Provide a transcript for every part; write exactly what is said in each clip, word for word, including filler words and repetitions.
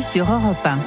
sur Europe un.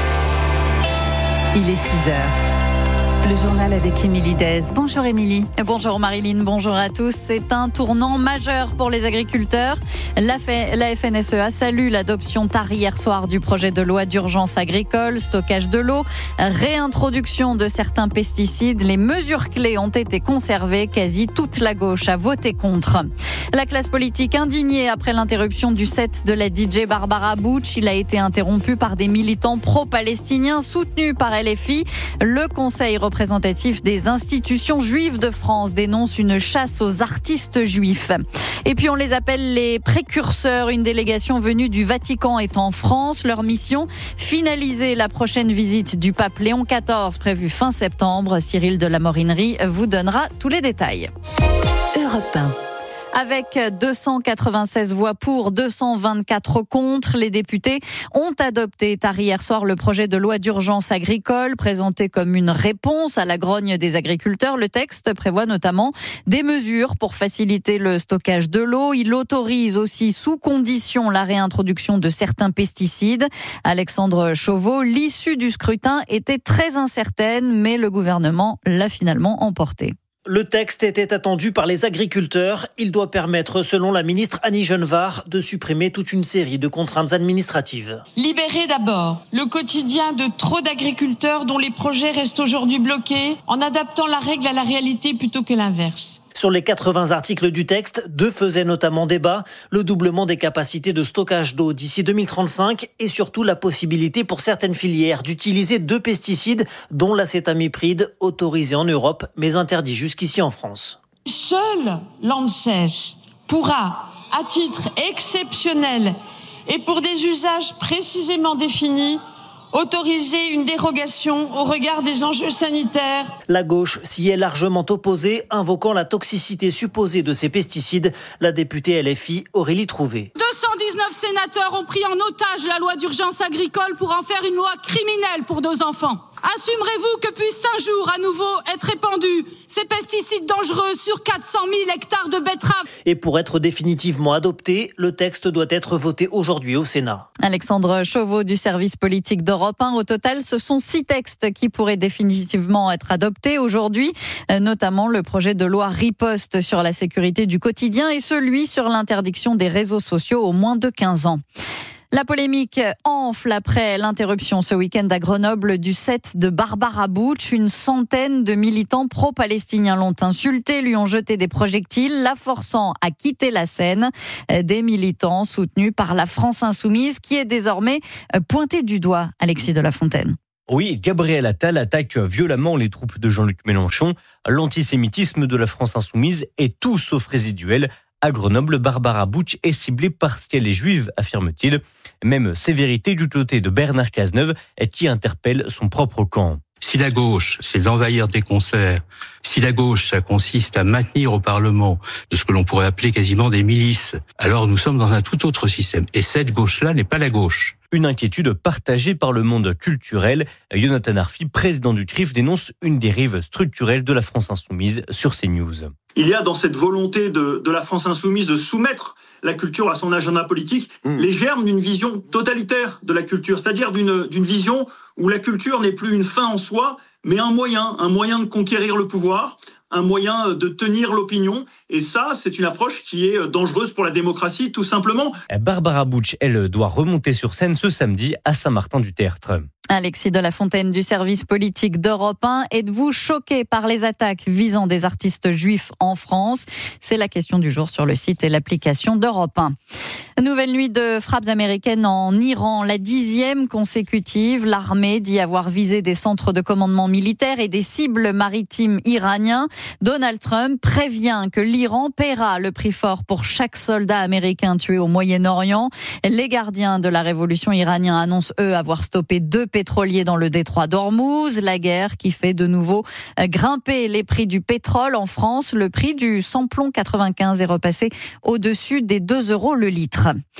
Il est six heures. Le journal avec Émilie Dez. Bonjour Émilie. Bonjour Marilyn, bonjour à tous. C'est un tournant majeur pour les agriculteurs. La F N S E A salue l'adoption tard hier soir du projet de loi d'urgence agricole, stockage de l'eau, réintroduction de certains pesticides. Les mesures clés ont été conservées. Quasi toute la gauche a voté contre. La classe politique indignée après l'interruption du set de la D J Barbara Bush. Il a été interrompu par des militants pro-palestiniens soutenus par L F I. Le Conseil représentatif des institutions juives de France dénonce une chasse aux artistes juifs. Et puis on les appelle les précurseurs. Une délégation venue du Vatican est en France. Leur mission, finaliser la prochaine visite du pape Léon quatorze prévue fin septembre. Cyril de la Morinerie vous donnera tous les détails. Europe un. Avec deux cent quatre-vingt-seize voix pour, deux cent vingt-quatre contre, les députés ont adopté tard hier soir le projet de loi d'urgence agricole présenté comme une réponse à la grogne des agriculteurs. Le texte prévoit notamment des mesures pour faciliter le stockage de l'eau. Il autorise aussi sous condition la réintroduction de certains pesticides. Alexandre Chauveau, l'issue du scrutin était très incertaine, mais le gouvernement l'a finalement emporté. Le texte était attendu par les agriculteurs. Il doit permettre, selon la ministre Annie Genevard, de supprimer toute une série de contraintes administratives. Libérer d'abord le quotidien de trop d'agriculteurs dont les projets restent aujourd'hui bloqués en adaptant la règle à la réalité plutôt que l'inverse. Sur les quatre-vingts articles du texte, deux faisaient notamment débat, le doublement des capacités de stockage d'eau d'ici deux mille trente-cinq et surtout la possibilité pour certaines filières d'utiliser deux pesticides, dont l'acétamipride, autorisé en Europe mais interdit jusqu'ici en France. Seul l'ANSES pourra, à titre exceptionnel et pour des usages précisément définis, autoriser une dérogation au regard des enjeux sanitaires. La gauche s'y est largement opposée, invoquant la toxicité supposée de ces pesticides. La députée L F I, Aurélie Trouvé. deux cent dix-neuf sénateurs ont pris en otage la loi d'urgence agricole pour en faire une loi criminelle pour nos enfants. Assumerez-vous que puissent un jour à nouveau être répandus ces pesticides dangereux sur quatre cent mille hectares de betteraves? Et pour être définitivement adopté, le texte doit être voté aujourd'hui au Sénat. Alexandre Chauveau du service politique d'Europe un. Au total, ce sont six textes qui pourraient définitivement être adoptés aujourd'hui, notamment le projet de loi riposte sur la sécurité du quotidien et celui sur l'interdiction des réseaux sociaux aux moins de quinze ans. La polémique enfle après l'interruption ce week-end à Grenoble du set de Barbara Bush. Une centaine de militants pro-palestiniens l'ont insultée, lui ont jeté des projectiles, la forçant à quitter la scène. Des militants soutenus par la France Insoumise qui est désormais pointée du doigt. Alexis de la Fontaine. Oui, Gabriel Attal attaque violemment les troupes de Jean-Luc Mélenchon. L'antisémitisme de la France Insoumise est tout sauf résiduel. À Grenoble, Barbara Bush est ciblée parce qu'elle est juive, affirme-t-il. Même sévérité du côté de Bernard Cazeneuve, qui interpelle son propre camp. Si la gauche, c'est d'envahir des concerts, si la gauche, ça consiste à maintenir au Parlement de ce que l'on pourrait appeler quasiment des milices, alors nous sommes dans un tout autre système. Et cette gauche-là n'est pas la gauche. Une inquiétude partagée par le monde culturel. Jonathan Arfi, président du C R I F, dénonce une dérive structurelle de la France Insoumise sur CNews. Il y a dans cette volonté de, de la France Insoumise de soumettre la culture à son agenda politique, mmh. les germes d'une vision totalitaire de la culture, c'est-à-dire d'une, d'une vision où la culture n'est plus une fin en soi, mais un moyen, un moyen de conquérir le pouvoir, un moyen de tenir l'opinion. Et ça, c'est une approche qui est dangereuse pour la démocratie, tout simplement. Barbara Bush, elle, doit remonter sur scène ce samedi à Saint-Martin-du-Tertre. Alexis de la Fontaine du service politique d'Europe un. Êtes-vous choqué par les attaques visant des artistes juifs en France? C'est la question du jour sur le site et l'application d'Europe un. Nouvelle nuit de frappes américaines en Iran, la dixième consécutive. L'armée dit avoir visé des centres de commandement militaire et des cibles maritimes iraniens. Donald Trump prévient que l'Iran paiera le prix fort pour chaque soldat américain tué au Moyen-Orient. Les gardiens de la révolution iranienne annoncent, eux, avoir stoppé deux pétroliers dans le détroit d'Ormuz. La guerre qui fait de nouveau grimper les prix du pétrole en France. Le prix du samplon quatre-vingt-quinze est repassé au-dessus des deux euros le litre.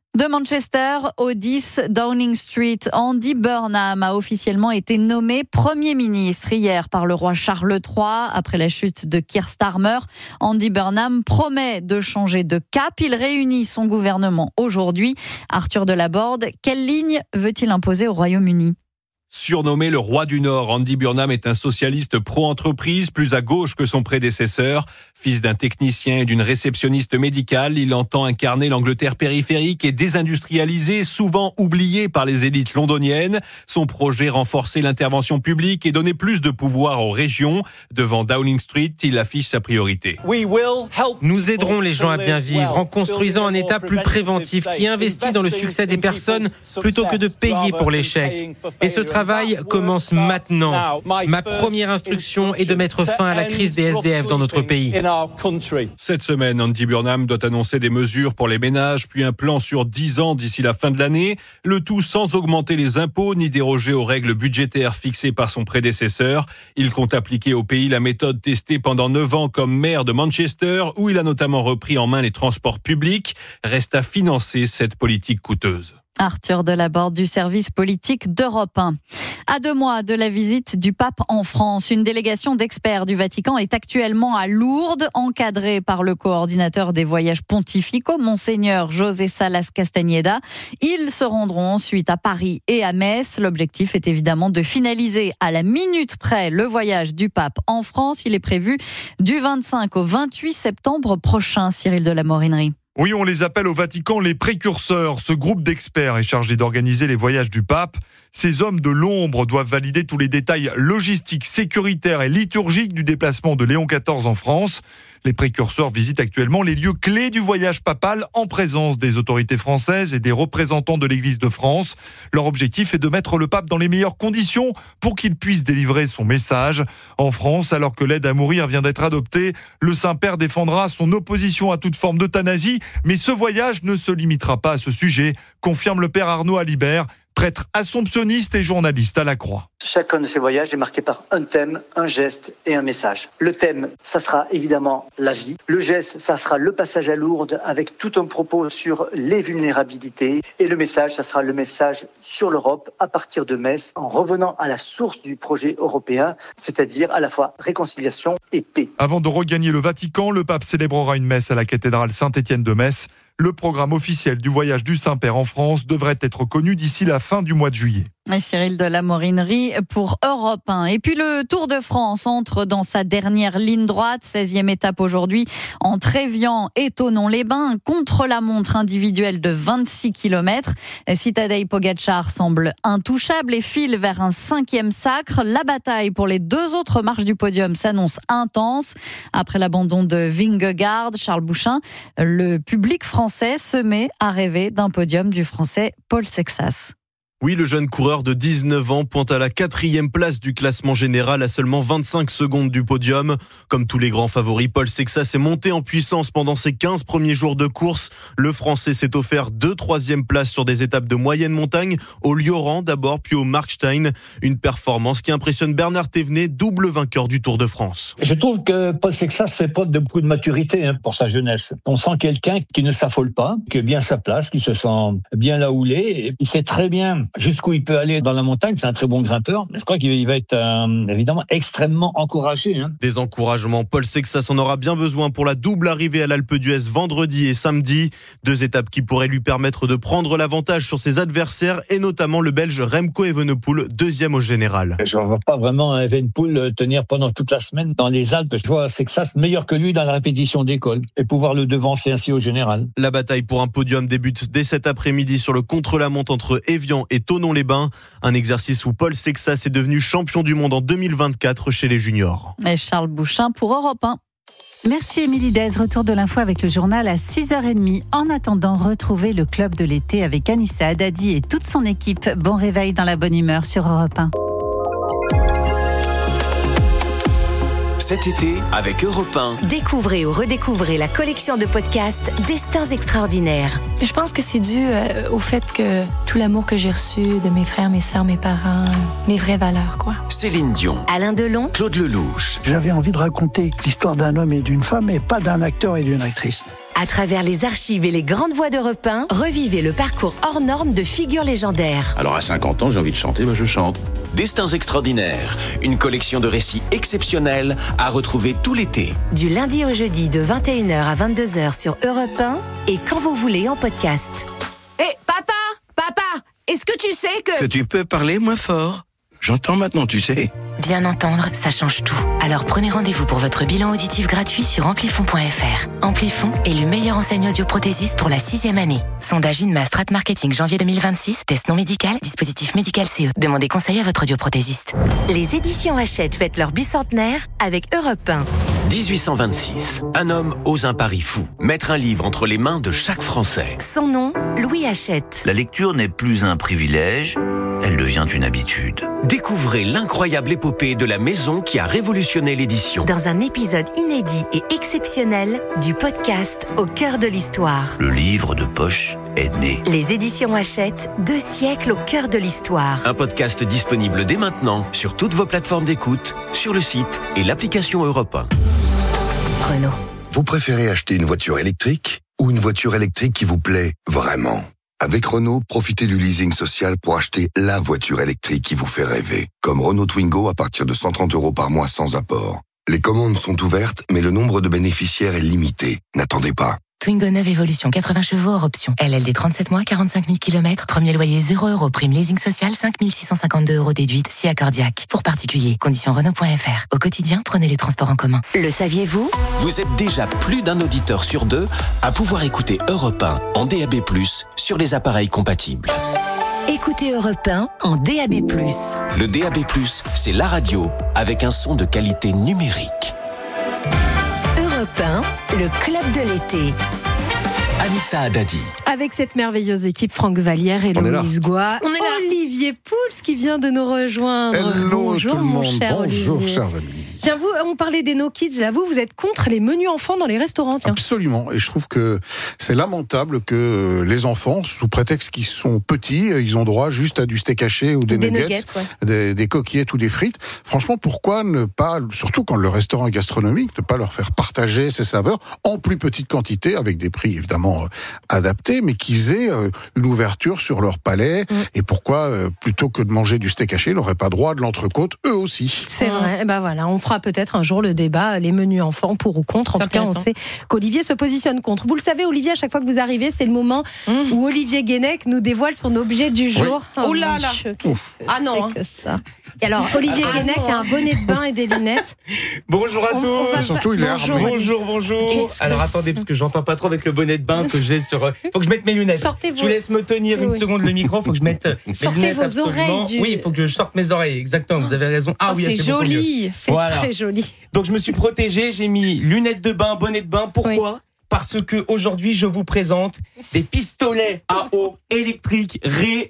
De Manchester au dix Downing Street, Andy Burnham a officiellement été nommé Premier ministre hier par le roi Charles trois après la chute de Keir Starmer. Andy Burnham promet de changer de cap. Il réunit son gouvernement aujourd'hui. Arthur Delaborde, quelle ligne veut-il imposer au Royaume-Uni ? Surnommé le roi du Nord, Andy Burnham est un socialiste pro-entreprise, plus à gauche que son prédécesseur. Fils d'un technicien et d'une réceptionniste médicale, il entend incarner l'Angleterre périphérique et désindustrialisée, souvent oubliée par les élites londoniennes. Son projet, renforcer l'intervention publique et donner plus de pouvoir aux régions. Devant Downing Street, il affiche sa priorité. Nous aiderons les gens à bien vivre en construisant un État plus préventif qui investit dans le succès des personnes plutôt que de payer pour l'échec. Et ce travail commence maintenant. Ma première instruction est de mettre fin à la crise des S D F dans notre pays. Cette semaine, Andy Burnham doit annoncer des mesures pour les ménages, puis un plan sur dix ans d'ici la fin de l'année. Le tout sans augmenter les impôts ni déroger aux règles budgétaires fixées par son prédécesseur. Il compte appliquer au pays la méthode testée pendant neuf ans comme maire de Manchester, où il a notamment repris en main les transports publics. Reste à financer cette politique coûteuse. Arthur Delaborde du service politique d'Europe un. À deux mois de la visite du pape en France, une délégation d'experts du Vatican est actuellement à Lourdes, encadrée par le coordinateur des voyages pontificaux, Monseigneur José Salas Castañeda. Ils se rendront ensuite à Paris et à Metz. L'objectif est évidemment de finaliser à la minute près le voyage du pape en France. Il est prévu du vingt-cinq au vingt-huit septembre prochain, Cyril de la Morinerie. Oui, on les appelle au Vatican les précurseurs. Ce groupe d'experts est chargé d'organiser les voyages du pape. Ces hommes de l'ombre doivent valider tous les détails logistiques, sécuritaires et liturgiques du déplacement de Léon quatorze en France. Les précurseurs visitent actuellement les lieux clés du voyage papal en présence des autorités françaises et des représentants de l'Église de France. Leur objectif est de mettre le pape dans les meilleures conditions pour qu'il puisse délivrer son message. En France, alors que l'aide à mourir vient d'être adoptée, le Saint-Père défendra son opposition à toute forme d'euthanasie. Mais ce voyage ne se limitera pas à ce sujet, confirme le Père Arnaud Alibert, prêtre assomptionniste et journaliste à la Croix. Chacun de ces voyages est marqué par un thème, un geste et un message. Le thème, ça sera évidemment la vie. Le geste, ça sera le passage à Lourdes avec tout un propos sur les vulnérabilités. Et le message, ça sera le message sur l'Europe à partir de Metz, en revenant à la source du projet européen, c'est-à-dire à la fois réconciliation et paix. Avant de regagner le Vatican, le pape célébrera une messe à la cathédrale Saint-Étienne de Metz. Le programme officiel du voyage du Saint-Père en France devrait être connu d'ici la fin du mois de juillet. Et Cyril de la Morinerie pour Europe un. Et puis le Tour de France entre dans sa dernière ligne droite, seizième étape aujourd'hui entre Évian et Thonon-les-Bains, contre-la-montre individuelle de vingt-six kilomètres. Si Tadej Pogačar semble intouchable et file vers un cinquième sacre, la bataille pour les deux autres marches du podium s'annonce intense. Après l'abandon de Vingegaard, Charles Bouchin, le public français se met à rêver d'un podium du français Paul Sexas. Oui, le jeune coureur de dix-neuf ans pointe à la quatrième place du classement général à seulement vingt-cinq secondes du podium. Comme tous les grands favoris, Paul Sexas est monté en puissance pendant ses quinze premiers jours de course. Le Français s'est offert deux troisièmes places sur des étapes de moyenne montagne, au Lioran d'abord, puis au Markstein. Une performance qui impressionne Bernard Thévenet, double vainqueur du Tour de France. Je trouve que Paul Sexas fait preuve de beaucoup de maturité hein, pour sa jeunesse. On sent quelqu'un qui ne s'affole pas, qui est bien à sa place, qui se sent bien là où il est. Et il sait très bien jusqu'où il peut aller dans la montagne, c'est un très bon grimpeur. Je crois qu'il va être euh, évidemment extrêmement encouragé. Hein. Des encouragements, Paul Sexas en aura bien besoin pour la double arrivée à l'Alpe d'Huez vendredi et samedi. Deux étapes qui pourraient lui permettre de prendre l'avantage sur ses adversaires et notamment le Belge Remco Evenepoel, deuxième au général. Je ne vois pas vraiment Evenepoel tenir pendant toute la semaine dans les Alpes. Je vois Sexas meilleur que lui dans la répétition d'école et pouvoir le devancer ainsi au général. La bataille pour un podium débute dès cet après-midi sur le contre-la-montre entre Évian et Thonon-les-Bains. Un exercice où Paul Sexas est devenu champion du monde en deux mille vingt-quatre chez les juniors. Et Charles Bouchin pour Europe un. Merci Émilie Dez. Retour de l'info avec le journal à six heures trente. En attendant, retrouvez le club de l'été avec Anissa Haddadi et toute son équipe. Bon réveil dans la bonne humeur sur Europe un. cet été avec Europe un. Découvrez ou redécouvrez la collection de podcasts Destins extraordinaires. Je pense que c'est dû euh, au fait que tout l'amour que j'ai reçu de mes frères, mes sœurs, mes parents, mes vraies valeurs, quoi. Céline Dion, Alain Delon, Claude Lelouch. J'avais envie de raconter l'histoire d'un homme et d'une femme et pas d'un acteur et d'une actrice. À travers les archives et les grandes voix d'Europe un, revivez le parcours hors norme de figures légendaires. Alors à cinquante ans, j'ai envie de chanter, ben je chante. Destins extraordinaires, une collection de récits exceptionnels à retrouver tout l'été. Du lundi au jeudi de vingt et une heures à vingt-deux heures sur Europe un et quand vous voulez en podcast. Hé, hey, papa, papa, est-ce que tu sais que... Que tu peux parler moins fort. J'entends maintenant, tu sais. Bien entendre, ça change tout. Alors prenez rendez-vous pour votre bilan auditif gratuit sur amplifon point f r. Amplifon est le meilleur enseigne audioprothésiste pour la sixième année. Sondage INMA Strat Marketing janvier deux mille vingt-six. Test non médical, dispositif médical C E. Demandez conseil à votre audioprothésiste. Les éditions Hachette fêtent leur bicentenaire avec Europe un. dix-huit cent vingt-six. Un homme ose un pari fou. Mettre un livre entre les mains de chaque Français. Son nom, Louis Hachette. La lecture n'est plus un privilège, elle devient une habitude. Découvrez l'incroyable épopée de la maison qui a révolutionné l'édition. Dans un épisode inédit et exceptionnel du podcast Au cœur de l'histoire. Le livre de poche est né. Les éditions Hachette, deux siècles au cœur de l'histoire. Un podcast disponible dès maintenant sur toutes vos plateformes d'écoute, sur le site et l'application Europe un. Renault. Vous préférez acheter une voiture électrique ou une voiture électrique qui vous plaît vraiment ? Avec Renault, profitez du leasing social pour acheter la voiture électrique qui vous fait rêver. Comme Renault Twingo à partir de cent trente euros par mois sans apport. Les commandes sont ouvertes, mais le nombre de bénéficiaires est limité. N'attendez pas. Twingo neuve Evolution, quatre-vingts chevaux hors option. L L D trente-sept mois, quarante-cinq mille kilomètres. Premier loyer zéro euros. Prime leasing social cinq mille six cent cinquante-deux euros déduite. Si accordiaque. Pour particuliers. Conditions Renault point f r. Au quotidien, prenez les transports en commun. Le saviez-vous ? Vous êtes déjà plus d'un auditeur sur deux à pouvoir écouter Europe un en D A B plus, sur les appareils compatibles. Écoutez Europe un en D A B plus. Le D A B plus, c'est la radio avec un son de qualité numérique. Europe un, le club de l'été. Anissa Haddadi. Avec cette merveilleuse équipe, Franck Vallière et Louise Goua. On est là. Olivier Pouls qui vient de nous rejoindre. Hello, bonjour tout le mon monde. cher Bonjour, Olivier. chers amis. Tiens, vous, on parlait des No Kids, là, vous, vous êtes contre les menus enfants dans les restaurants, tiens. Absolument, et je trouve que c'est lamentable que les enfants, sous prétexte qu'ils sont petits, ils ont droit juste à du steak haché ou des, des nuggets, nuggets ouais. des, des coquillettes ou des frites. Franchement, pourquoi ne pas, surtout quand le restaurant est gastronomique, ne pas leur faire partager ces saveurs en plus petite quantité, avec des prix évidemment euh, adaptés, mais qu'ils aient euh, une ouverture sur leur palais, mmh. et pourquoi, euh, plutôt que de manger du steak haché, ils n'auraient pas droit à de l'entrecôte, eux aussi. C'est vrai, et ben voilà, on fera peut-être un jour le débat, les menus enfants pour ou contre. En tout cas, on sait qu'Olivier se positionne contre. Vous le savez, Olivier, à chaque fois que vous arrivez, c'est le moment mmh. où Olivier Guénec nous dévoile son objet du jour. Oui. Oh là là. Ah non, hein. que ça. Et alors, Olivier ah Guénec a un bonnet de bain et des lunettes. Bonjour à on, tous. on va... Surtout, il est bonjour, armé. Bonjour, bonjour. Alors attendez, parce que j'entends pas trop avec le bonnet de bain que j'ai sur. Faut que je mette mes lunettes. Sortez vos... Je vous laisse me tenir une oui. seconde le micro. Faut que je mette mes Sortez lunettes vos absolument. Du... Oui, il faut que je sorte mes oreilles. Exactement. Vous avez raison. Ah oh, oui, c'est joli. C'est voilà. très joli. Donc je me suis protégé. J'ai mis lunettes de bain, bonnet de bain. Pourquoi ? Oui. Parce que aujourd'hui je vous présente des pistolets à eau électriques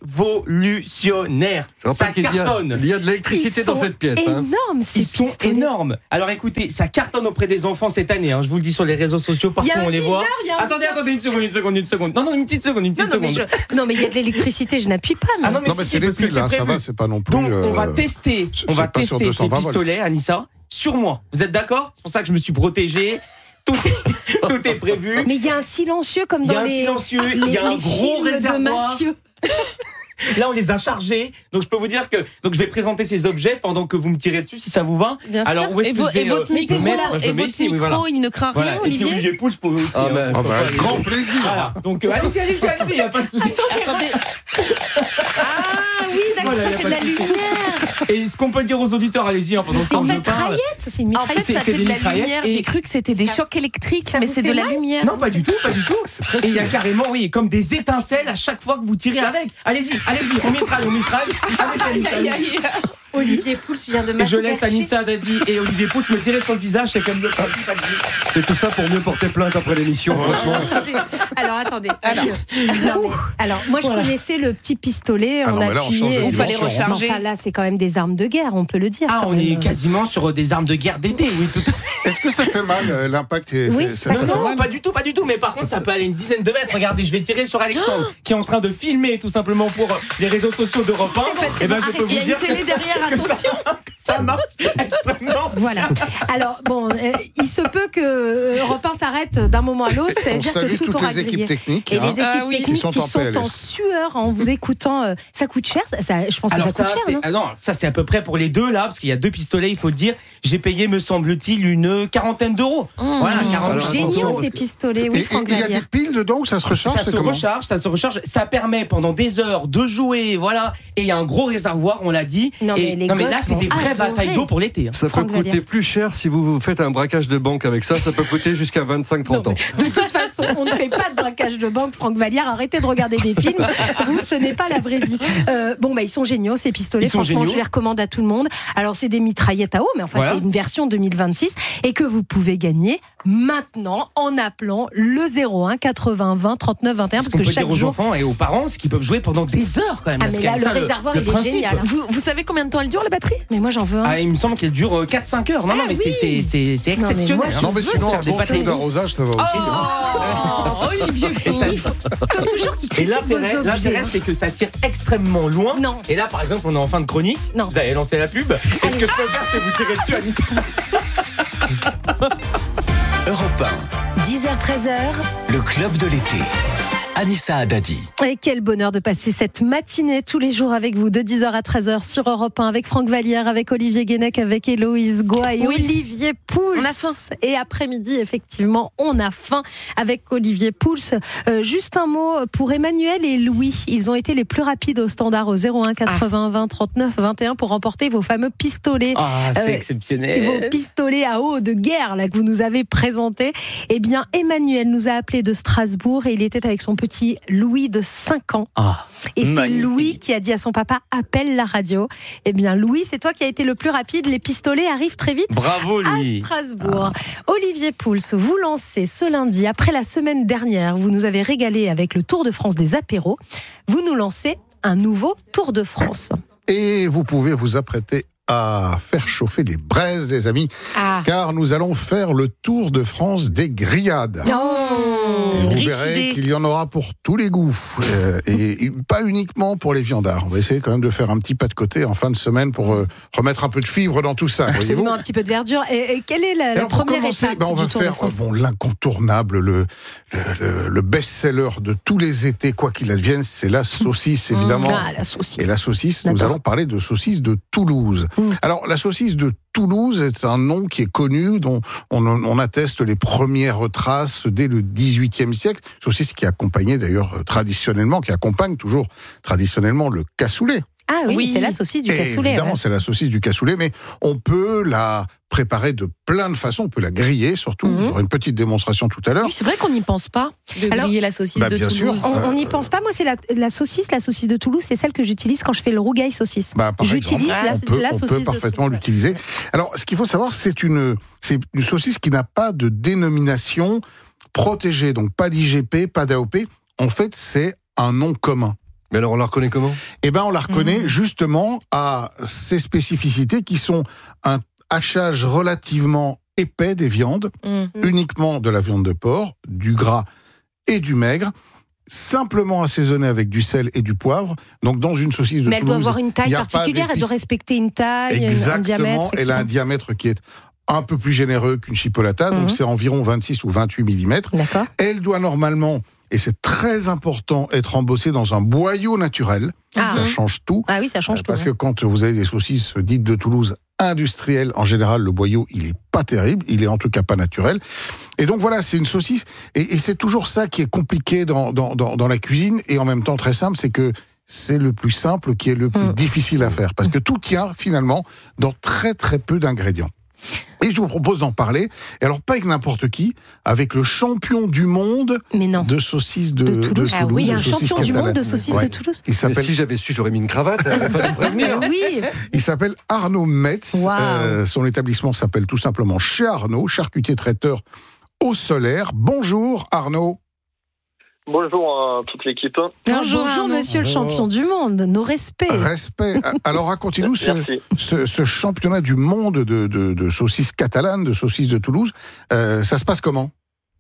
révolutionnaires. Ça cartonne. Il y a de l'électricité dans cette pièce. Énorme, hein. Ils sont énormes. Alors écoutez, ça cartonne auprès des enfants cette année. Hein. Je vous le dis sur les réseaux sociaux, partout on les voit. Attendez, attendez une seconde, une seconde, une seconde. Non, non, une petite seconde, une petite non, non, seconde. Mais je... Non, mais il y a de l'électricité, je n'appuie pas. Mais... Ah non, mais, non, si, mais si, c'est les piles, là, ça va, c'est pas non plus. Donc on va euh... tester, on va tester ces pistolets, Anissa, sur moi. Vous êtes d'accord ? C'est pour ça que je me suis protégé. Tout est, tout est prévu. Mais il y a un silencieux comme dans les. Il y a un silencieux, il y a un gros réservoir. Là, on les a chargés. Donc, je peux vous dire que donc je vais présenter ces objets pendant que vous me tirez dessus, si ça vous va. Bien Alors, sûr. où est-ce et que vo- je vais, et votre euh, micro, mettre là, Moi, je et me mets votre ici, micro, oui, voilà. il ne craint Voilà. rien, Et puis, Olivier. Olivier Pouls, je peux aussi. Ah ben, hein, ah ben, aller, grand euh, plaisir. Voilà. Donc, euh, allez-y, allez-y, allez-y, il n'y a pas de souci. Attendez. Ah oui, d'accord, Voilà, ça c'est de la lumière. Et ce qu'on peut dire aux auditeurs, allez-y, hein, pendant ce temps En que je fait, parle. C'est une En fait, C'est- ça c'est fait des de la mitraillettes lumière. et- J'ai cru que c'était des Ça- chocs électriques, ça mais vous c'est fait de la mal lumière. Non, pas du tout, pas du tout. Et il y a carrément, oui, comme des étincelles à chaque fois que vous tirez avec. Allez-y, allez-y, on mitraille, on mitraille. Allez-y, allez-y, allez-y. Olivier Pouls vient de Et je laisse Anissa Dadi et Olivier Pouls me tirer sur le visage, c'est comme le principe. C'est tout ça pour mieux porter plainte après l'émission, franchement. Alors attendez. Alors, non, mais, alors moi je voilà. connaissais le petit pistolet ah en non, appuyé. Il fallait recharger. Enfin là c'est quand même des armes de guerre, on peut le dire. Ah on même. est quasiment sur des armes de guerre d'été, oui tout à fait. Est-ce que ça fait mal euh, l'impact est, Oui. ça, ça non, fait non mal pas du tout, pas du tout. Mais par contre ça peut aller une dizaine de mètres. Regardez, je vais tirer sur Alexandre oh qui est en train de filmer tout simplement pour les réseaux sociaux d'Europe un. Et ben je peux vous Il y a dire une télé derrière, attention. Ça, ça marche extrêmement. Voilà. Alors bon, euh, il se peut que Europe un s'arrête d'un moment à l'autre. On salue que tout toutes aura les équipes grillé. techniques. Et hein, les équipes ah, oui. techniques qui sont, qui en, sont en sueur en vous écoutant. Euh, ça coûte cher ça, Je pense Alors que ça, ça coûte cher, non, ah non, ça c'est à peu près pour les deux là, parce qu'il y a deux pistolets, il faut le dire. J'ai payé, me semble-t-il, une quarantaine d'euros. Mmh, voilà, quarante géniaux ces pistolets. Oui, et il y a des piles dedans ou ça se recharge? Ça se comment recharge, ça se recharge. Ça permet pendant des heures de jouer, voilà. Et il y a un gros réservoir, on l'a dit. Non mais, et, les non, mais là c'est des vraies adorer. batailles d'eau pour l'été. Hein. Ça peut coûter plus cher si vous, vous faites un braquage de banque avec ça. Ça peut coûter jusqu'à vingt-cinq à trente ans. De toute façon, on ne fait pas de braquage de banque, Franck Vallière. Arrêtez de regarder des films. Vous, ce n'est pas la vraie vie. Euh, bon, bah, ils sont géniaux, ces pistolets. Ils Franchement, géniaux. je les recommande à tout le monde. Alors, c'est des mitraillettes à eau, mais enfin, voilà. C'est une version deux mille vingt-six et que vous pouvez gagner maintenant en appelant le zéro un quatre-vingts vingt trente-neuf vingt et un. Ce parce qu'on que peut chaque dire aux jour... enfants et aux parents, c'est qu'ils peuvent jouer pendant des heures quand même. Ah, mais là, le ça, réservoir, le, il le est principe. génial. Vous, vous savez combien de temps elle dure, la batterie? Mais moi, j'en veux un. Ah, il me semble qu'elle dure quatre à cinq heures. Non, ah, non, mais oui. c'est, c'est, c'est exceptionnel. Non, mais, moi, non, mais sinon, un bon tour d'arrosage, ça va aussi. Oh, hein. Olivier Pouls. Comme toujours, qui critique vos objets. L'intérêt, c'est que ça tire extrêmement loin. Non. Et là, par exemple, on est en fin de chronique. Non. Vous avez lancé la pub. Et ce que je peux faire, c'est vous tirer dessus, Anissa. Europe un, dix heures treize heures, le club de l'été. Anissa Haddadi. Et quel bonheur de passer cette matinée tous les jours avec vous de dix heures à treize heures sur Europe un avec Franck Vallière, avec Olivier Guénec, avec Héloïse Goua et oui. Olivier Pouls. On a faim. Et après-midi, effectivement, on a faim avec Olivier Pouls. Euh, juste un mot pour Emmanuel et Louis. Ils ont été les plus rapides au standard au zéro un quatre-vingts vingt trente-neuf vingt et un pour remporter vos fameux pistolets. Ah, c'est euh, exceptionnel. Vos pistolets à eau de guerre là, que vous nous avez présentés. Eh bien, Emmanuel nous a appelés de Strasbourg et il était avec son petit Petit Louis de cinq ans. Ah, et c'est magnifique. Louis qui a dit à son papa appelle la radio. Eh bien Louis, c'est toi qui as été le plus rapide. Les pistolets arrivent très vite. Bravo Louis. À Strasbourg. Ah. Olivier Pouls, vous lancez ce lundi, après la semaine dernière, vous nous avez régalé avec le Tour de France des apéros. Vous nous lancez un nouveau Tour de France. Et vous pouvez vous apprêter à faire chauffer les braises, des amis, ah. car nous allons faire le Tour de France des grillades. Oh. Et vous verrez qu'il y en aura pour tous les goûts, euh, et pas uniquement pour les viandards. On va essayer quand même de faire un petit pas de côté en fin de semaine pour euh, remettre un peu de fibre dans tout ça. Absolument, un petit peu de verdure. Et, et quelle est la, la première commencer, étape ben on du va Tour faire de France bon, l'incontournable, le, le, le, le best-seller de tous les étés, quoi qu'il advienne, c'est la saucisse, évidemment. Ah, la saucisse. Et la saucisse, D'accord. nous allons parler de saucisse de Toulouse. Mmh. Alors, la saucisse de Toulouse est un nom qui est connu, dont on, on atteste les premières traces dès le dix-huitième siècle. Saucisse qui accompagnait d'ailleurs traditionnellement, qui accompagne toujours traditionnellement le cassoulet. Ah oui, oui. C'est la saucisse du Et cassoulet. Évidemment, ouais. c'est la saucisse du cassoulet, mais on peut la préparer de plein de façons. On peut la griller, surtout. Mmh. J'aurai une petite démonstration tout à l'heure. Oui, c'est vrai qu'on n'y pense pas, de Alors, griller la saucisse bah, de bien Toulouse. Sûr, on n'y euh, pense pas. Moi, c'est la, la saucisse, la saucisse de Toulouse, c'est celle que j'utilise quand je fais le rougail saucisse. Bah, J'utilise exemple, la, on peut, la on saucisse peut parfaitement de l'utiliser. Alors, ce qu'il faut savoir, c'est une, c'est une saucisse qui n'a pas de dénomination protégée. Donc, pas d'I G P, pas d'A O P. En fait, c'est un nom commun. Mais alors, on la reconnaît comment ? Eh bien, on la reconnaît mmh. justement à ses spécificités qui sont un hachage relativement épais des viandes, mmh. uniquement de la viande de porc, du gras et du maigre, simplement assaisonné avec du sel et du poivre. Donc, dans une saucisse de Mais elle Toulouse, doit avoir une taille particulière, elle doit respecter une taille, Exactement, un diamètre. Exactement, elle a un diamètre qui est un peu plus généreux qu'une chipolata, mmh. donc c'est environ vingt-six ou vingt-huit millimètres. D'accord. Elle doit normalement, et c'est très important, être embossée dans un boyau naturel. Ah. Ça change tout. Ah oui, ça change euh, tout. Parce ouais. que quand vous avez des saucisses dites de Toulouse industrielles, en général, le boyau, il est pas terrible, il est en tout cas pas naturel. Et donc voilà, c'est une saucisse, et, et c'est toujours ça qui est compliqué dans, dans, dans, dans la cuisine, et en même temps très simple, c'est que c'est le plus simple qui est le plus mmh. difficile à faire, parce que tout tient finalement dans très très peu d'ingrédients. Et je vous propose d'en parler. Et alors, pas avec n'importe qui, avec le champion du monde de saucisses de, de Toulouse. De Toulouse Ah oui, un champion catalanes. du monde de saucisses ouais. de Toulouse. Il s'appelle... Mais si j'avais su, j'aurais mis une cravate. Il fallait me prévenir. Oui. Il s'appelle Arnaud Metz. Wow. Euh, son établissement s'appelle tout simplement Chez Arnaud, charcutier traiteur au Solaire. Bonjour Arnaud. Bonjour à toute l'équipe. Bonjour, Bonjour monsieur le champion du monde, nos respects. Respect. Alors racontez-nous ce, ce, ce championnat du monde de, de, de saucisses catalanes, de saucisses de Toulouse. Euh, ça se passe comment ?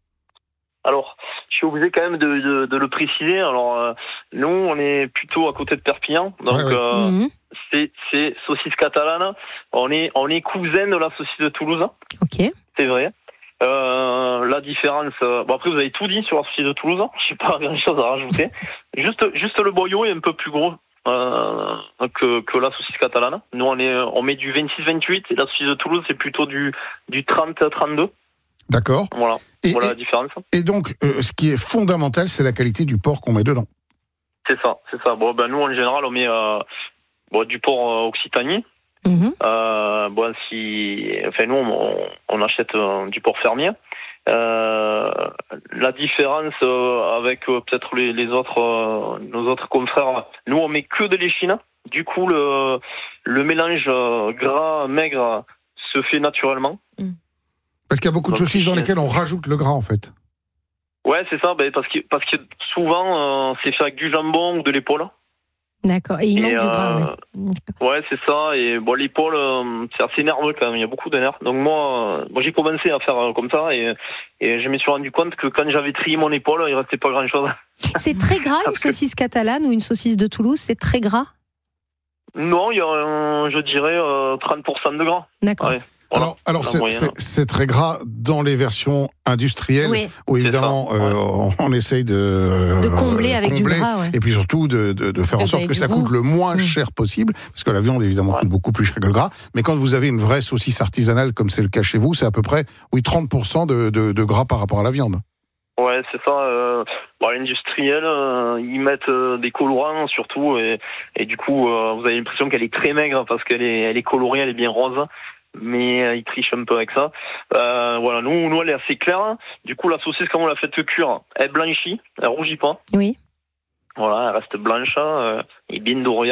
Alors, je suis obligé quand même de, de, de le préciser. Alors, euh, nous, on est plutôt à côté de Perpignan, donc ouais, ouais. Euh, mmh. c'est, c'est saucisses catalanes. On est, on est cousin de la saucisse de Toulouse. Ok. C'est vrai. Euh, la différence, euh, bon après vous avez tout dit sur la saucisse de Toulouse, je n'ai pas grand chose à rajouter. juste, juste le boyau est un peu plus gros euh, que, que la saucisse catalane. Nous on, est, on met du vingt-six vingt-huit et la saucisse de Toulouse c'est plutôt du, du trente trente-deux. D'accord. Voilà, et, voilà et, la différence. Et donc euh, ce qui est fondamental c'est la qualité du porc qu'on met dedans. C'est ça, c'est ça. Bon ben nous en général on met euh, bon, du porc euh, Occitanie. Mmh. Euh, bon, si, enfin nous on, on achète euh, du porc fermier. Euh, la différence euh, avec euh, peut-être les, les autres, euh, nos autres confrères, nous on met que de l'échine. Du coup le le mélange euh, gras maigre se fait naturellement. Mmh. Parce qu'il y a beaucoup de saucisses dans lesquelles on rajoute le gras en fait. Ouais c'est ça, ben, parce que parce que souvent euh, c'est fait avec du jambon ou de l'épaule. D'accord, et il manque et, du gras, euh, ouais. Ouais, c'est ça, et bon, l'épaule, euh, c'est assez nerveux quand même, il y a beaucoup de nerfs. Donc moi, euh, moi j'ai commencé à faire euh, comme ça, et, et je me suis rendu compte que quand j'avais trié mon épaule, il restait pas grand-chose. C'est très gras, une saucisse catalane ou une saucisse de Toulouse, c'est très gras ? Non, il y a, euh, je dirais, euh, trente pour cent de gras. D'accord. Ouais. Voilà, alors, alors c'est, c'est, c'est très gras dans les versions industrielles, oui. où évidemment euh, on, on essaye de, de combler avec combler, du gras, ouais. et puis surtout de, de, de faire en sorte que ça goût. coûte le moins mmh. cher possible, parce que la viande évidemment ouais. coûte beaucoup plus cher que le gras. Mais quand vous avez une vraie saucisse artisanale, comme c'est le cas chez vous, c'est à peu près oui trente pour cent de, de, de gras par rapport à la viande. Ouais, c'est ça. Euh, bon, l'industriel, euh, ils mettent euh, des colorants surtout, et, et du coup, euh, vous avez l'impression qu'elle est très maigre parce qu'elle est, elle est colorée, elle est bien rose. Mais euh, ils trichent un peu avec ça. Euh, voilà, nous, nous, elle est assez claire. Du coup, la saucisse, quand on l'a fait cuire, elle blanchit, elle rougit pas. Oui. Voilà, elle reste blanche euh, et bien dorée.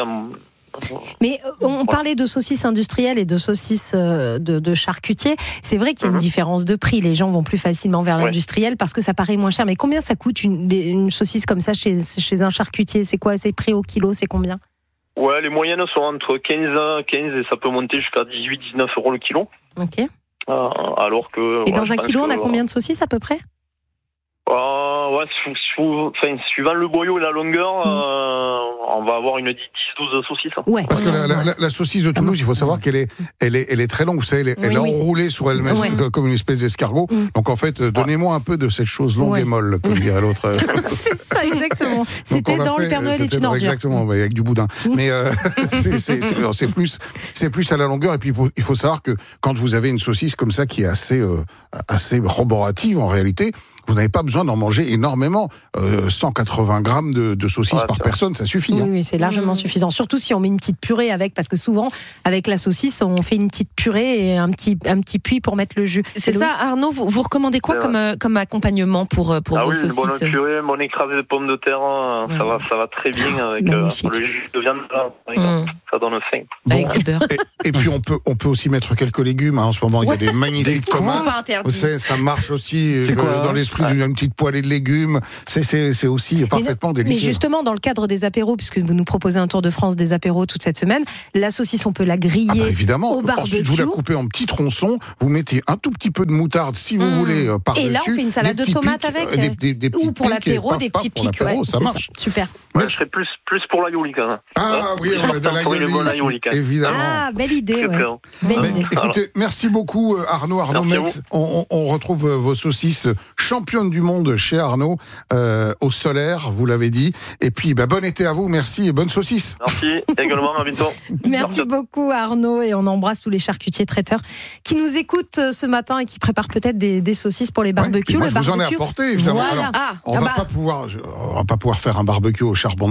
Mais on voilà. parlait de saucisses industrielles et de saucisses de, de charcutier. C'est vrai qu'il y a une mmh. différence de prix. Les gens vont plus facilement vers ouais. l'industriel parce que ça paraît moins cher. Mais combien ça coûte une, une saucisse comme ça chez, chez un charcutier ? C'est quoi ? C'est prix au kilo ? C'est combien ? Ouais, les moyennes sont entre quinze, quinze et ça peut monter jusqu'à dix-huit, dix-neuf euros le kilo. Ok. Euh, alors que. Et ouais, dans un kilo, que, on a combien de saucisses à peu près ? Euh, ouais, sou, sou, enfin, suivant le boyau et la longueur, mmh. euh, on va avoir une dix douze saucisses. Ouais. Parce que la, la, la, la saucisse de Toulouse, il faut savoir qu'elle est, elle est, elle est très longue. Vous savez, elle est, oui, elle est oui. enroulée sur elle-même ouais. comme une espèce d'escargot. Mmh. Donc en fait, donnez-moi un peu de cette chose longue ouais. et molle, comme dirait l'autre. C'est ça, exactement. C'était dans fait, le Père Noël est une ordure. Exactement, mmh. avec du boudin. Mais euh, c'est, c'est, c'est, c'est, plus, c'est plus à la longueur. Et puis il faut, il faut savoir que quand vous avez une saucisse comme ça qui est assez, euh, assez roborative en réalité, vous n'avez pas besoin d'en manger énormément. Euh, cent quatre-vingts grammes de, de saucisses ouais, par personne, ça suffit. Oui, hein. oui, c'est largement mmh. suffisant. Surtout si on met une petite purée avec, parce que souvent, avec la saucisse, on fait une petite purée et un petit, un petit puits pour mettre le jus. C'est, c'est ça, Arnaud, vous, vous recommandez quoi comme, euh, comme accompagnement pour, pour ah vos oui, saucisses ? Ah oui, une bonne purée, mon écrasé de pommes de terre, ça, ouais. va, ça va très bien avec euh, le jus de viande. Mmh. Ça donne faim. Avec du beurre. Et, et puis on peut, on peut aussi mettre quelques légumes. Hein. En ce moment, il y a des magnifiques tomates. Vous savez, ça marche aussi euh, quoi, dans l'esprit ouais. d'une petite poêlée de légumes, c'est, c'est, c'est aussi parfaitement mais, délicieux. Mais justement, dans le cadre des apéros, puisque vous nous proposez un tour de France des apéros toute cette semaine, la saucisse, on peut la griller ah bah évidemment. au barbecue. Ensuite, vous la coupez en petits tronçons, vous mettez un tout petit peu de moutarde, si vous mmh. voulez, euh, par-dessus. Et là, on fait une salade de tomates pics, avec des, des, des ou pour l'apéro, des petits pics. Ouais, ça marche. Ça. Super. Ouais, je serais plus, plus pour l'aïoli, quand même. Ah oui, on a de l'aïoli, évidemment. Ah, belle idée, ouais. Belle Mais, idée. Écoutez, merci beaucoup Arnaud, Arnaud Metz. On, on, on retrouve vos saucisses championnes du monde chez Arnaud. Euh, au Solaire, vous l'avez dit. Et puis, bah, bon été à vous, merci et bonne saucisse. Merci, également, à bientôt. Merci, merci beaucoup Arnaud, et on embrasse tous les charcutiers traiteurs qui nous écoutent ce matin et qui préparent peut-être des, des saucisses pour les barbecues. Ouais, moi, le je barbecue. vous en ai apporté, évidemment. Voilà. Alors, ah, on ah va bah. pas pouvoir, on va pas pouvoir faire un barbecue au charbon de bois non.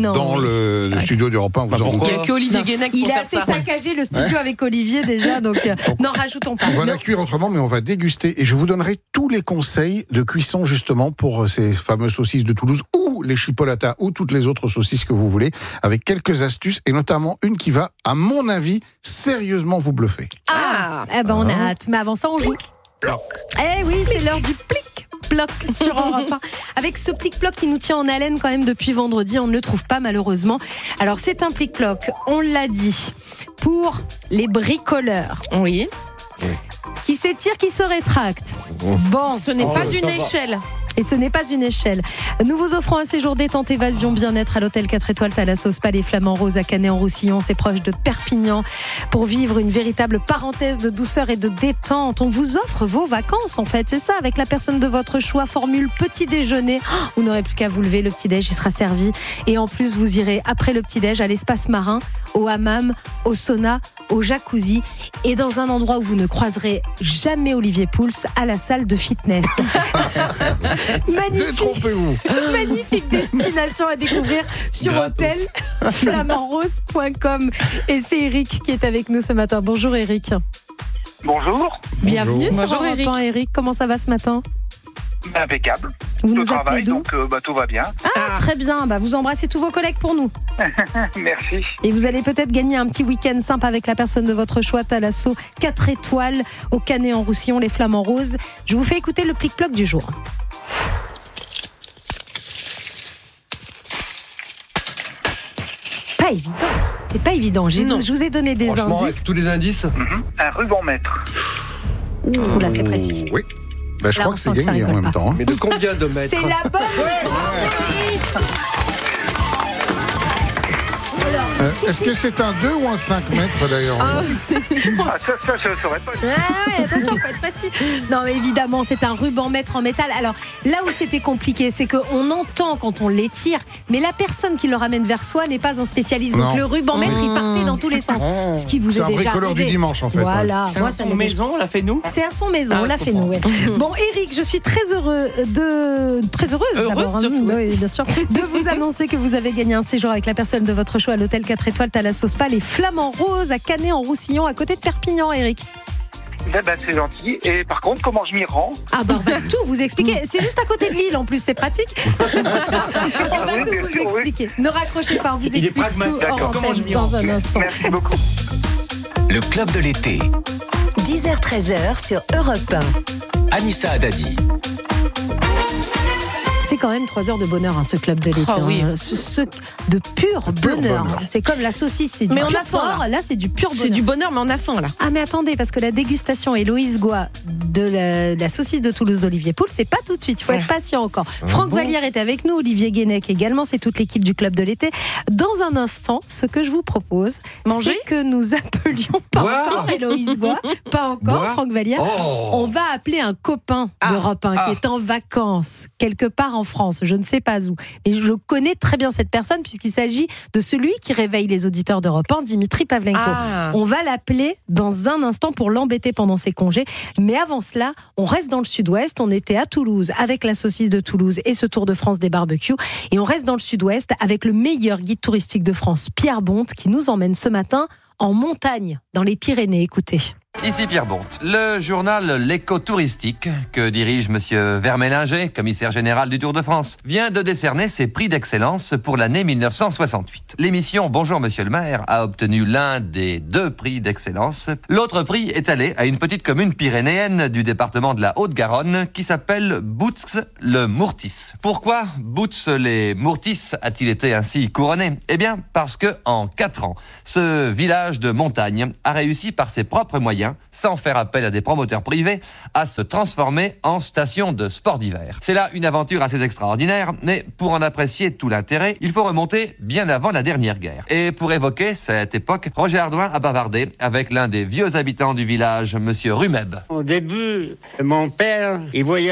non, dans oui. le, le studio d'Europe un. Vous Bah, en pourquoi Il doutez. n'y a qu'Olivier Guénec Il pour est faire assez ça. saccagé le studio avec Olivier déjà, donc euh, n'en rajoutons pas. On va Non. la cuire autrement, mais on va déguster. Et je vous donnerai tous les conseils de cuisson justement pour ces fameuses saucisses de Toulouse ou les chipolatas ou toutes les autres saucisses que vous voulez, avec quelques astuces et notamment une qui va, à mon avis, sérieusement vous bluffer. Ah, eh ben on a hâte. Mais avant ça, on joue. Eh oui, c'est l'heure du plic-ploc sur Europe un. Avec ce plic-ploc qui nous tient en haleine quand même depuis vendredi, on ne le trouve pas malheureusement. Alors c'est un plic-ploc, on l'a dit, pour les bricoleurs. Oui. Qui s'étire, qui se rétracte. Bon, Ce n'est oh, pas ça une va. échelle. Et ce n'est pas une échelle. Nous vous offrons un séjour détente, évasion, bien-être à l'hôtel quatre étoiles Thalassos Spa les Flamands Roses à Canet-en-Roussillon. C'est proche de Perpignan pour vivre une véritable parenthèse de douceur et de détente. On vous offre vos vacances en fait, c'est ça, avec la personne de votre choix. Formule petit déjeuner. Oh, vous n'aurez plus qu'à vous lever, le petit déj il sera servi. Et en plus vous irez après le petit déj à l'espace marin, au hammam, au sauna, au jacuzzi et dans un endroit où vous ne croiserez jamais Olivier Pouls, à la salle de fitness. Magnifique, Détrompez-vous. magnifique destination à découvrir sur hôtel flamand rose point com. Et c'est Eric qui est avec nous ce matin. Bonjour Eric. Bonjour. Bienvenue Bonjour. sur Bonjour, Europe Eric. un, Eric. Comment ça va ce matin? Impeccable. Vous Au nous travail, appelez d'où? donc euh, bah, tout va bien. Ah, très bien. Bah, vous embrassez tous vos collègues pour nous. Merci. Et vous allez peut-être gagner un petit week-end sympa avec la personne de votre choix, Thalasso quatre étoiles au Canet-en-Roussillon, les Flamands Roses. Je vous fais écouter le plic-ploc du jour. Pas évident. C'est pas évident. J'ai- je vous ai donné des Franchement, indices. avec tous les indices. Un ruban mètre. Ouh, là, c'est précis. Oui. Bah, je Là, crois on que sent c'est que ça gagné en rigole même pas. temps. hein. Mais de combien de mètres? C'est la bonne réponse. Euh, Est-ce que c'est un deux ou un cinq mètres d'ailleurs? Ah, ça, ça, je ne saurais pas. Ah ouais, attention, faut être précis. Non, mais évidemment, c'est un ruban mètre en métal. Alors, là où c'était compliqué, c'est qu'on entend quand on l'étire, mais la personne qui le ramène vers soi n'est pas un spécialiste. Donc, Non. le ruban mètre, il partait dans tous les sens. Ce qui vous C'est est un déjà bricoleur arrivé. du dimanche, en fait, Voilà. ouais. C'est Moi, un ça son m'est maison, on l'a fait nous. C'est un son maison, Ah, on l'a je fait nous. comprends. Ouais. Bon, Eric, je suis très heureux de très heureuse, Heureuse d'abord, hein. surtout. Oui, bien sûr, de vous annoncer que vous avez gagné un séjour avec la personne de votre choix à l'hôtel quatre étoiles Thalassos Spa les Flamands Roses à Canet-en-Roussillon, à côté de Perpignan, Eric. Ben, ben, c'est gentil. Et par contre, comment je m'y rends? Ah bah on va tout vous expliquer. C'est juste à côté de Lille en plus, c'est pratique. On va Oui, tout bien vous sûr, oui. expliquer. Ne raccrochez pas, on vous Il est explique pragmatique. tout D'accord. en Comment je antenne m'y dans rends un instant. Merci beaucoup. Le club de l'été. dix heures treize heures sur Europe un. Anissa Haddadi. C'est quand même trois heures de bonheur, hein, ce club de l'été. Oh, oui. hein. Ce, ce- de pur, bonheur. bonheur. C'est comme la saucisse, c'est du Mais on pur a faim, porc. là. Là, c'est du pur bonheur. C'est du bonheur, mais on a faim là. Ah mais attendez, parce que la dégustation Héloïse Goua de la, la saucisse de Toulouse d'Olivier Pouls, c'est pas tout de suite, il faut être patient encore. Franck Vallière est avec nous, Olivier Guénec également, c'est toute l'équipe du club de l'été. Dans un instant, ce que je vous propose, Manger c'est que nous appelions pas Boire. encore Héloïse Goua, pas encore Boire. Franck Vallière. Oh. On va appeler un copain d'Europe un qui est en vacances quelque part en France, je ne sais pas où. Et je connais très bien cette personne puisqu'il s'agit de celui qui réveille les auditeurs d'Europe un, Dimitri Pavlenko. Ah. On va l'appeler dans un instant pour l'embêter pendant ses congés. Mais avant cela, on reste dans le sud-ouest. On était à Toulouse avec la saucisse de Toulouse et ce Tour de France des barbecues. Et on reste dans le sud-ouest avec le meilleur guide touristique de France, Pierre Bonte, qui nous emmène ce matin en montagne, dans les Pyrénées. Écoutez. Ici Pierre Bonte. Le journal L'Éco-Touristique, que dirige Monsieur Vermélinger, commissaire général du Tour de France, vient de décerner ses prix d'excellence pour l'année mille neuf cent soixante-huit. L'émission Bonjour Monsieur le maire a obtenu l'un des deux prix d'excellence. L'autre prix est allé à une petite commune pyrénéenne du département de la Haute-Garonne qui s'appelle Boutz-le-Mourtis. Pourquoi Boutz-les-Mourtis a-t-il été ainsi couronné? Eh bien, parce que en quatre ans, ce village de montagne a réussi par ses propres moyens, sans faire appel à des promoteurs privés, à se transformer en station de sport d'hiver. C'est là une aventure assez extraordinaire, mais pour en apprécier tout l'intérêt, il faut remonter bien avant la dernière guerre. Et pour évoquer cette époque, Roger Ardouin a bavardé avec l'un des vieux habitants du village, Monsieur Rumeb. Au début, mon père, il voyait